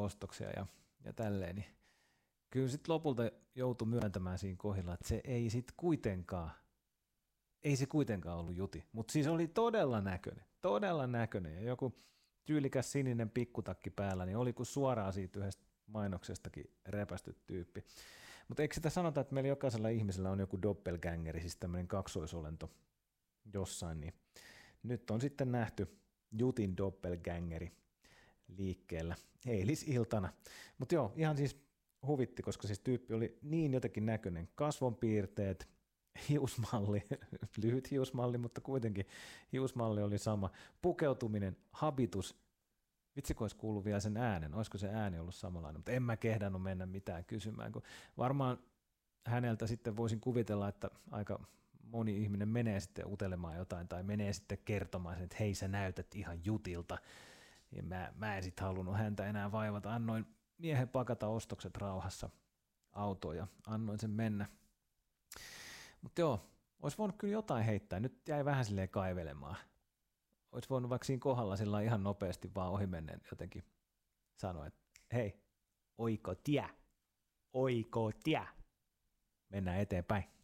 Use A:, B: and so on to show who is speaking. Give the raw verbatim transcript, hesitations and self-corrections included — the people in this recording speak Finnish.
A: ostoksia ja, ja tälleen, niin kyllä sitten lopulta joutui myöntämään siinä kohdilla, että se ei sitten kuitenkaan, ei se kuitenkaan ollut juti, mutta siis oli todella näköinen, todella näköinen ja joku tyylikäs sininen pikkutakki päällä, niin oli kuin suoraan siitä yhdestä mainoksestakin repästy tyyppi. Mutta eikö sitä sanota, että meillä jokaisella ihmisellä on joku doppelgängeri, siis tämmöinen kaksoisolento jossain, niin nyt on sitten nähty Jutin doppelgängeri liikkeellä eilisiltana. Mutta joo, ihan siis huvitti, koska siis tyyppi oli niin jotenkin näköinen, kasvonpiirteet, hiusmalli, lyhyt hiusmalli, mutta kuitenkin hiusmalli oli sama, pukeutuminen, habitus, vitsi kun olisi kuullut vielä sen äänen, olisiko se ääni ollut samanlainen, mutta en mä kehdannut mennä mitään kysymään, kun varmaan häneltä sitten voisin kuvitella, että aika moni ihminen menee sitten utelemaan jotain tai menee sitten kertomaan sen, että hei sä näytät ihan jutilta, ja mä, mä en sitten halunnut häntä enää vaivata, annoin miehen pakata ostokset rauhassa autoon ja annoin sen mennä. Mutta joo, olisi voinut kyllä jotain heittää, nyt jäi vähän silleen kaivelemaan. Olisi voinut vaikka siinä kohdalla sillä ihan nopeasti vaan ohimenneen jotenkin sanoa, että hei, oiko tie, oiko tie, mennään eteenpäin.